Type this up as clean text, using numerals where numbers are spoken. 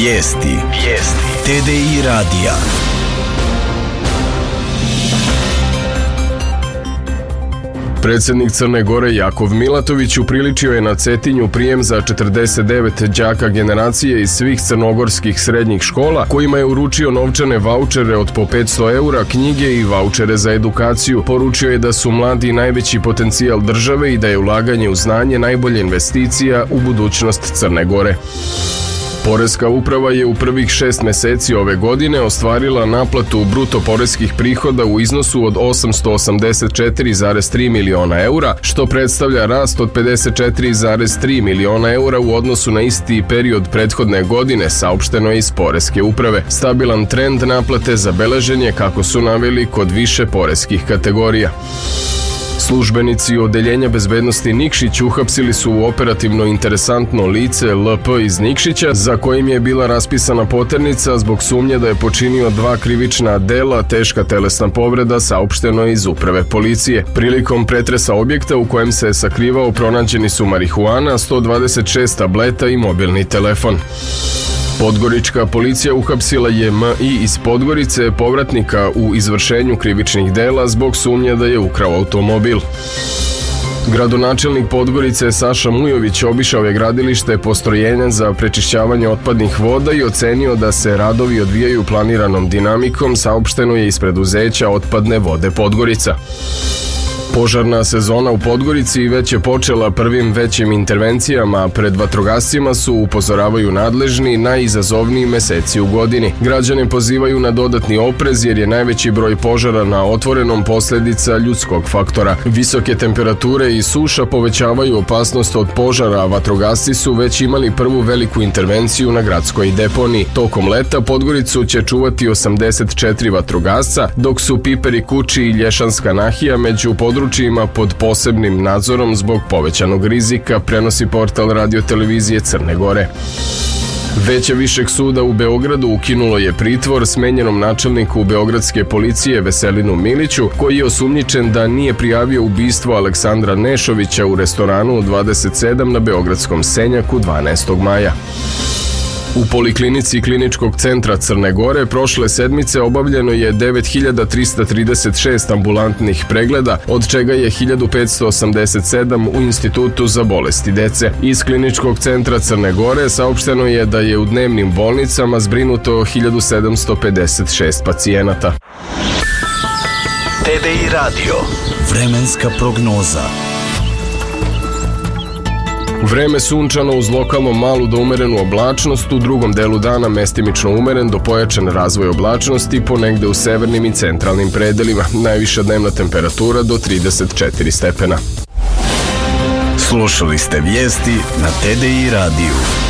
Vijesti TDI radija. Predsjednik Crne Gore Jakov Milatović upriličio je na Cetinju prijem za 49 đaka generacije iz svih crnogorskih srednjih škola, kojima je uručio novčane vaučere od po 500 eura, knjige i vaučere za edukaciju. Poručio je da su mladi najveći potencijal države i da je ulaganje u znanje najbolja investicija u budućnost Crne Gore. Poreska uprava je u prvih 6 meseci ove godine ostvarila naplatu bruto poreskih prihoda u iznosu od 884,3 miliona eura, što predstavlja rast od 54,3 miliona eura u odnosu na isti period prethodne godine, saopšteno je iz Poreske uprave. Stabilan trend naplate zabeležen je, kako su naveli, kod više poreskih kategorija. Službenici Odeljenja bezbednosti Nikšić uhapsili su operativno interesantno lice LP iz Nikšića, za kojim je bila raspisana poternica zbog sumnje da je počinio 2 krivična dela, teška telesna povreda, saopšteno je iz uprave policije. Prilikom pretresa objekta u kojem se je sakrivao pronađeni su marihuana, 126 tableta i mobilni telefon. Podgorička policija uhapsila je M.I. iz Podgorice, povratnika u izvršenju krivičnih dela, zbog sumnje da je ukrao automobil. Gradonačelnik Podgorice Saša Mujović obišao je gradilište postrojenja za prečišćavanje otpadnih voda i ocenio da se radovi odvijaju planiranom dinamikom, saopšteno je iz preduzeća Otpadne vode Podgorica. Požarna sezona u Podgorici već je počela prvim većim intervencijama, a pred vatrogascima su, upozoravaju nadležni, najizazovniji meseci u godini. Građane pozivaju na dodatni oprez jer je najveći broj požara na otvorenom posljedica ljudskog faktora. Visoke temperature i suša povećavaju opasnost od požara, a vatrogasci su već imali prvu veliku intervenciju na gradskoj deponiji. Tokom leta Podgoricu će čuvati 84 vatrogasca, dok su Piperi Kući i Lješanska Nahija među područjima pod posebnim nadzorom zbog povećanog rizika, prenosi portal radio-televizije Crne Gore. Veće višeg suda u Beogradu ukinulo je pritvor smenjenom načelniku beogradske policije Veselinu Miliću, koji je osumnjičen da nije prijavio ubistvo Aleksandra Nešovića u restoranu 27 na beogradskom Senjaku 12. maja. U Poliklinici Kliničkog centra Crne Gore prošle sedmice obavljeno je 9336 ambulantnih pregleda, od čega je 1587 u Institutu za bolesti dece. Iz Kliničkog centra Crne Gore saopšteno je da je u dnevnim bolnicama zbrinuto 1756 pacijenata. TDI radio. Vremenska prognoza. Vreme sunčano uz lokalno malu do umerenu oblačnost, u drugom delu dana mestimično umeren do pojačan razvoj oblačnosti ponegde u severnim i centralnim predelima. Najviša dnevna temperatura do 34 stepena. Slušali ste vijesti na TDI radiju.